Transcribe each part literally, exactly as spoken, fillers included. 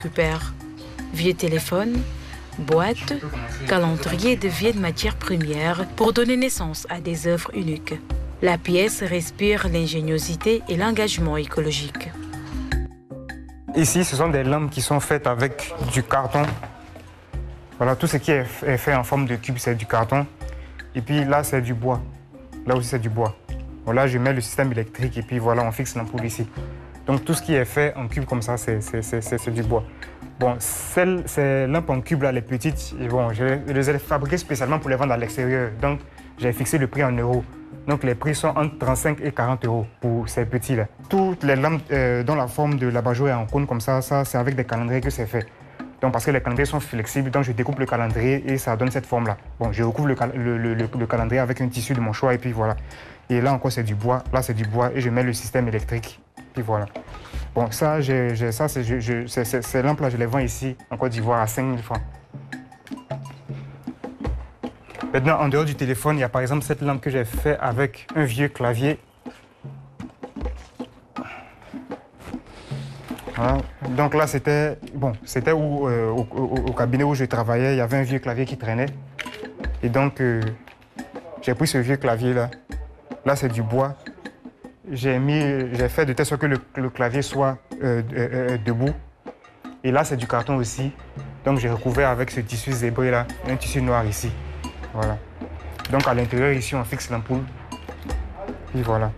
récupère. Vieux téléphone, boîte, calendrier deviennent matières premières pour donner naissance à des œuvres uniques. La pièce respire l'ingéniosité et l'engagement écologique. Ici, ce sont des lampes qui sont faites avec du carton. Voilà, tout ce qui est fait en forme de cube, c'est du carton. Et puis là, c'est du bois. Là aussi, c'est du bois. Voilà, je mets le système électrique et puis voilà, on fixe l'ampoule ici. Donc tout ce qui est fait en cube comme ça, c'est du bois. Bon, celles, ces lampes en cube là, les petites, bon, je les ai fabriquées spécialement pour les vendre à l'extérieur. Donc j'ai fixé le prix en euros. Donc les prix sont entre trente-cinq et quarante euros pour ces petits là. Toutes les lampes euh, dont la forme de l'abat-jour est en cône comme ça, ça c'est avec des calendriers que c'est fait. Donc parce que les calendriers sont flexibles, donc je découpe le calendrier et ça donne cette forme là. Bon, je recouvre le, cal le, le, le, le calendrier avec un tissu de mon choix et puis voilà. Et là encore c'est du bois, là c'est du bois et je mets le système électrique. Puis voilà. Bon, ça, j'ai, j'ai, ça je, je, ces lampes-là, je les vends ici, en Côte d'Ivoire, à cinq mille francs. Maintenant, en dehors du téléphone, il y a par exemple cette lampe que j'ai faite avec un vieux clavier. Voilà. Donc là, c'était bon, c'était où, euh, au, au, au cabinet où je travaillais, il y avait un vieux clavier qui traînait. Et donc, euh, j'ai pris ce vieux clavier-là. Là, c'est du bois. J'ai fait de telle sorte que le, le clavier soit euh, euh, debout. Et là, c'est du carton aussi. Donc, j'ai recouvert avec ce tissu zébré-là, un tissu noir ici. Voilà. Donc, à l'intérieur, ici, on fixe l'ampoule. Et voilà.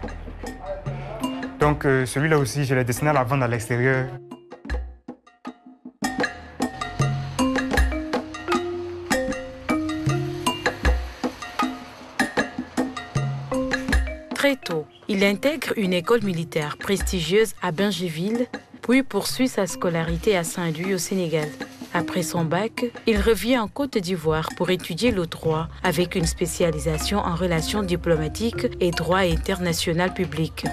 Donc, euh, celui-là aussi, je l'ai destiné à la vente à l'extérieur. Très tôt, il intègre une école militaire prestigieuse à Bingéville, puis poursuit sa scolarité à Saint-Louis au Sénégal. Après son bac, il revient en Côte d'Ivoire pour étudier le droit avec une spécialisation en relations diplomatiques et droit international public.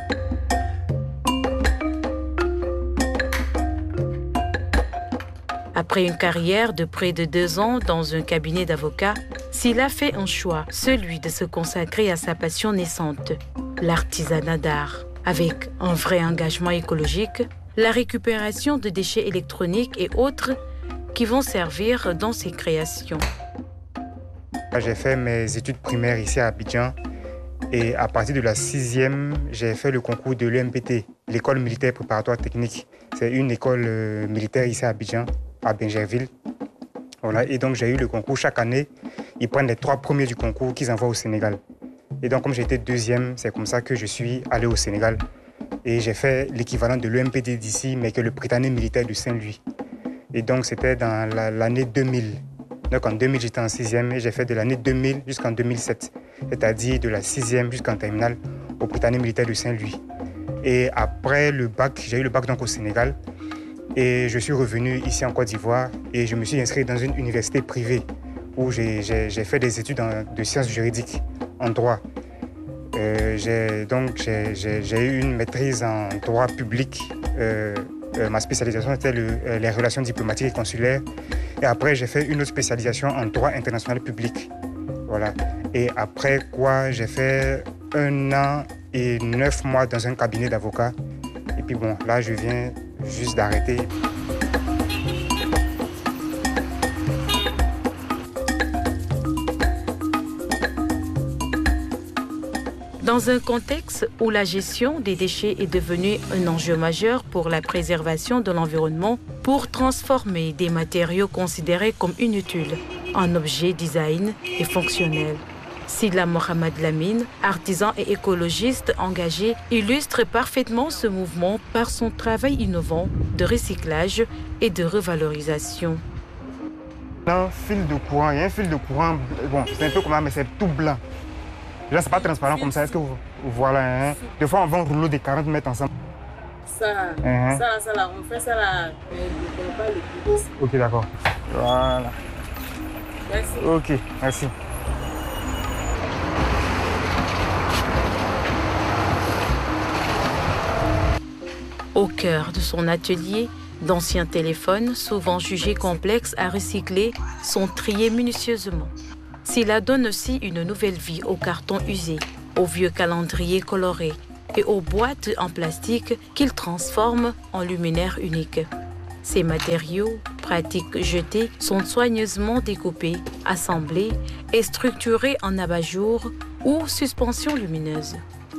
Après une carrière de près de deux ans dans un cabinet d'avocats, Sylla fait un choix, celui de se consacrer à sa passion naissante, l'artisanat d'art. Avec un vrai engagement écologique, la récupération de déchets électroniques et autres qui vont servir dans ses créations. J'ai fait mes études primaires ici à Abidjan et à partir de la sixième, j'ai fait le concours de l'E M P T, l'école militaire préparatoire technique. C'est une école euh, militaire ici à Abidjan, à Bingerville. Voilà. Et donc j'ai eu le concours chaque année. Ils prennent les trois premiers du concours qu'ils envoient au Sénégal. Et donc comme j'étais deuxième, c'est comme ça que je suis allé au Sénégal. Et j'ai fait l'équivalent de l'E M P T d'ici, mais que le Britannique militaire de Saint-Louis. Et donc c'était dans l'année la, deux mille. Donc en deux mille, j'étais en sixième et j'ai fait de l'année deux mille jusqu'en deux mille sept. C'est-à-dire de la sixième jusqu'en terminale au Britannique militaire de Saint-Louis. Et après le bac, j'ai eu le bac donc au Sénégal. Et je suis revenu ici en Côte d'Ivoire et je me suis inscrit dans une université privée où j'ai fait des études en, de sciences juridiques, en droit. Euh, donc j'ai eu une maîtrise en droit public. Euh, euh, ma spécialisation était le, euh, les relations diplomatiques et consulaires. Et après, j'ai fait une autre spécialisation en droit international public. Voilà. Et après quoi, j'ai fait un an et neuf mois dans un cabinet d'avocats. Et puis bon, là, je viens juste d'arrêter. Dans un contexte où la gestion des déchets est devenue un enjeu majeur pour la préservation de l'environnement, pour transformer des matériaux considérés comme inutiles en objets design et fonctionnels. Sylla Mohamed Lamine, artisan et écologiste engagé, illustre parfaitement ce mouvement par son travail innovant de recyclage et de revalorisation. Un fil de courant, il y a un fil de courant, bon, c'est un peu comme ça, mais c'est tout blanc. Là, c'est pas transparent comme ça. Est-ce que vous... Voilà. Hein? Des fois, on va un rouleau de quarante mètres ensemble. Ça, uh-huh. ça, ça, là, on fait ça là. Euh, ok, d'accord. Voilà. Merci. Ok, merci. Au cœur de son atelier, d'anciens téléphones, souvent jugés complexes à recycler, sont triés minutieusement. Sylla donne aussi une nouvelle vie aux cartons usés, aux vieux calendriers colorés et aux boîtes en plastique qu'il transforme en luminaires uniques. Ces matériaux, pratiques jetés, sont soigneusement découpés, assemblés et structurés en abat-jour ou suspension lumineuse.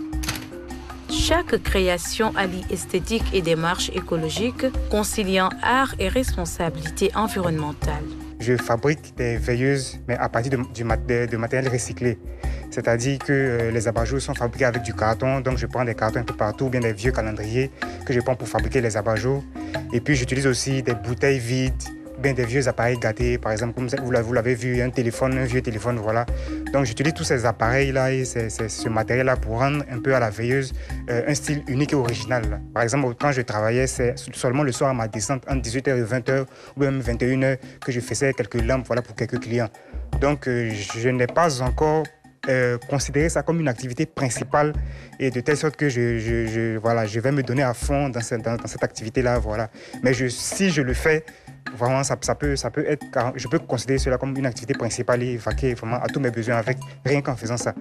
Chaque création allie esthétique et démarche écologique, conciliant art et responsabilité environnementale. Je fabrique des veilleuses, mais à partir de, du mat de, de matériel recyclé. C'est-à-dire que euh, les abat-jours sont fabriqués avec du carton, donc je prends des cartons un peu partout, ou bien des vieux calendriers que je prends pour fabriquer les abat-jours. Et puis j'utilise aussi des bouteilles vides, bien des vieux appareils gâtés, par exemple, comme vous l'avez vu, un téléphone, un vieux téléphone, voilà. Donc j'utilise tous ces appareils-là et ces, ces, ce matériel-là pour rendre un peu à la veilleuse euh, un style unique et original. Là. Par exemple, quand je travaillais, c'est seulement le soir à ma descente, entre dix-huit heures et vingt heures, ou même vingt et une heures, que je faisais quelques lampes, voilà, pour quelques clients. Donc euh, je n'ai pas encore Euh, considérer ça comme une activité principale et de telle sorte que je, je, je, voilà, je vais me donner à fond dans cette, dans, dans cette activité-là. Voilà. Mais je, si je le fais, vraiment, ça, ça, peut, ça peut être, je peux considérer cela comme une activité principale et vaquer vraiment à tous mes besoins avec, rien qu'en faisant ça.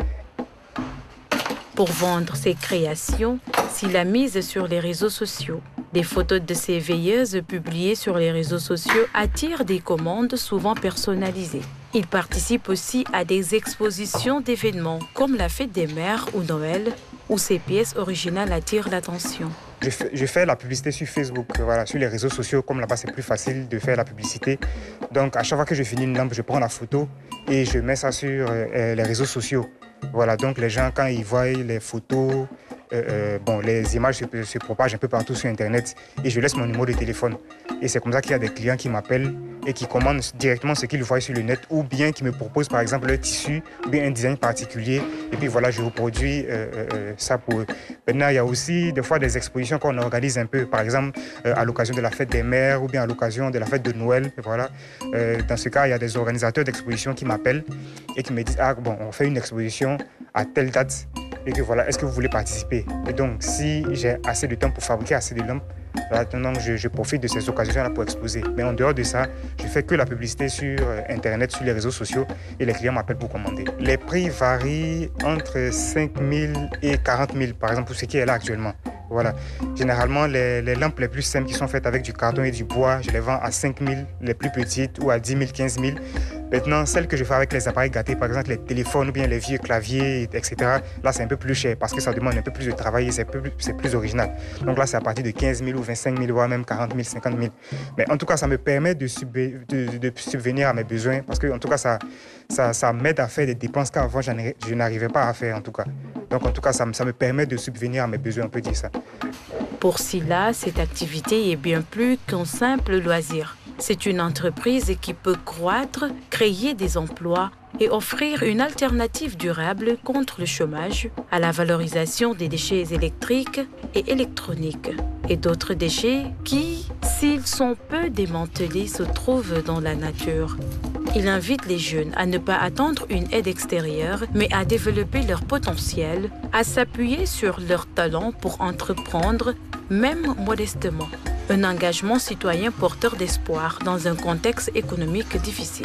Pour vendre ses créations, s'il a mise sur les réseaux sociaux. Des photos de ces veilleuses publiées sur les réseaux sociaux attirent des commandes souvent personnalisées. Il participe aussi à des expositions d'événements comme la Fête des Mères ou Noël, où ses pièces originales attirent l'attention. Je fais, je fais la publicité sur Facebook, voilà, sur les réseaux sociaux, comme là-bas c'est plus facile de faire la publicité. Donc à chaque fois que je finis une lampe, je prends la photo et je mets ça sur euh, les réseaux sociaux. Voilà, donc les gens, quand ils voient les photos, euh, euh, bon, les images se, se propagent un peu partout sur Internet et je laisse mon numéro de téléphone. Et c'est comme ça qu'il y a des clients qui m'appellent et qui commandent directement ce qu'ils voient sur le net ou bien qui me proposent par exemple un tissu ou bien un design particulier. Et puis voilà, je reproduis euh, euh, ça pour eux. Maintenant, il y a aussi des fois des expositions qu'on organise un peu, par exemple euh, à l'occasion de la fête des mères ou bien à l'occasion de la fête de Noël. Voilà. Euh, dans ce cas, il y a des organisateurs d'expositions qui m'appellent et qui me disent « Ah bon, on fait une exposition à telle date et que voilà, est-ce que vous voulez participer ?» Et donc, si j'ai assez de temps pour fabriquer assez de lampes, voilà, donc je, je profite de ces occasions-là pour exposer. Mais en dehors de ça, je fais que la publicité sur Internet, sur les réseaux sociaux et les clients m'appellent pour commander. Les prix varient entre cinq mille et quarante mille, par exemple, pour ce qui est là actuellement. Voilà. Généralement, les, les lampes les plus simples qui sont faites avec du carton et du bois, je les vends à cinq mille, les plus petites, ou à dix mille, quinze mille. Maintenant, celles que je fais avec les appareils gâtés, par exemple les téléphones ou bien les vieux claviers, et cetera, là, c'est un peu plus cher parce que ça demande un peu plus de travail et c'est plus, c'est plus original. Donc là, c'est à partir de quinze mille ou vingt-cinq mille, voire même quarante mille, cinquante mille. Mais en tout cas, ça me permet de, subve de, de subvenir à mes besoins parce que, en tout cas, ça, ça, ça m'aide à faire des dépenses qu'avant, je n'arrivais pas à faire, en tout cas. Donc, en tout cas, ça, ça me permet de subvenir à mes besoins, on peut dire ça. Pour Silla, cette activité est bien plus qu'un simple loisir. C'est une entreprise qui peut croître, créer des emplois et offrir une alternative durable contre le chômage, à la valorisation des déchets électriques et électroniques et d'autres déchets qui, s'ils sont peu démantelés, se trouvent dans la nature. Il invite les jeunes à ne pas attendre une aide extérieure, mais à développer leur potentiel, à s'appuyer sur leurs talents pour entreprendre, même modestement. Un engagement citoyen porteur d'espoir dans un contexte économique difficile.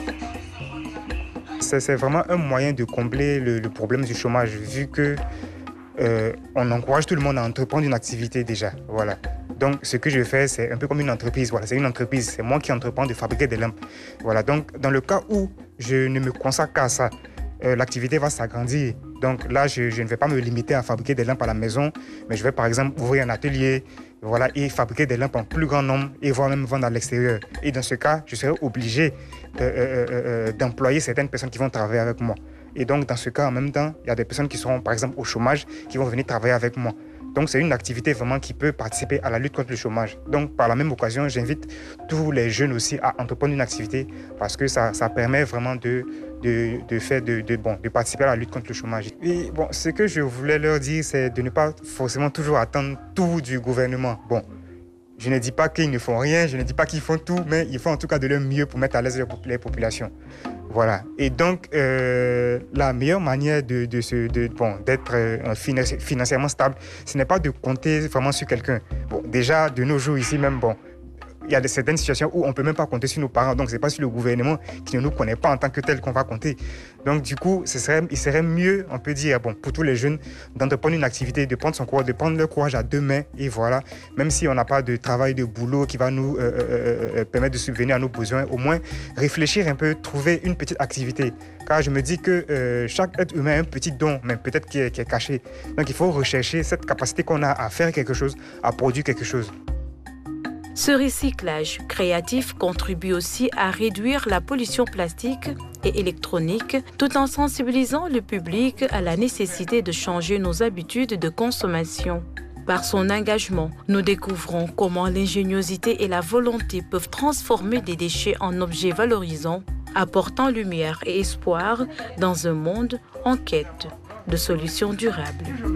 C'est vraiment un moyen de combler le, le problème du chômage, vu que euh, on encourage tout le monde à entreprendre une activité déjà. Voilà. Donc, ce que je fais, c'est un peu comme une entreprise. Voilà, c'est une entreprise. C'est moi qui entreprends de fabriquer des lampes. Voilà. Donc, dans le cas où je ne me consacre qu'à ça, euh, l'activité va s'agrandir. Donc là, je, je ne vais pas me limiter à fabriquer des lampes à la maison, mais je vais par exemple ouvrir un atelier, voilà, et fabriquer des lampes en plus grand nombre et voire même vendre à l'extérieur. Et dans ce cas, je serai obligé euh, euh, euh, d'employer certaines personnes qui vont travailler avec moi. Et donc, dans ce cas, en même temps, il y a des personnes qui seront, par exemple, au chômage, qui vont venir travailler avec moi. Donc, c'est une activité vraiment qui peut participer à la lutte contre le chômage. Donc, par la même occasion, j'invite tous les jeunes aussi à entreprendre une activité parce que ça, ça permet vraiment de, de, de, faire de, de, bon, de participer à la lutte contre le chômage. Et bon, ce que je voulais leur dire, c'est de ne pas forcément toujours attendre tout du gouvernement. Bon, je ne dis pas qu'ils ne font rien, je ne dis pas qu'ils font tout, mais ils font en tout cas de leur mieux pour mettre à l'aise les populations. Voilà. Et donc, euh, la meilleure manière de, de se, de, bon, d'être euh, financièrement stable, ce n'est pas de compter vraiment sur quelqu'un. Bon, déjà, de nos jours ici même, bon, il y a certaines situations où on ne peut même pas compter sur nos parents. Donc, ce n'est pas sur le gouvernement qui ne nous connaît pas en tant que tel qu'on va compter. Donc, du coup, ce serait, il serait mieux, on peut dire, bon, pour tous les jeunes, d'entreprendre une activité, de prendre son courage, de prendre leur courage à deux mains. Et voilà, même si on n'a pas de travail, de boulot qui va nous euh, euh, euh, permettre de subvenir à nos besoins, au moins réfléchir un peu, trouver une petite activité. Car je me dis que euh, chaque être humain a un petit don, mais peut-être qui est, qui est caché. Donc, il faut rechercher cette capacité qu'on a à faire quelque chose, à produire quelque chose. Ce recyclage créatif contribue aussi à réduire la pollution plastique et électronique tout en sensibilisant le public à la nécessité de changer nos habitudes de consommation. Par son engagement, nous découvrons comment l'ingéniosité et la volonté peuvent transformer des déchets en objets valorisants, apportant lumière et espoir dans un monde en quête de solutions durables.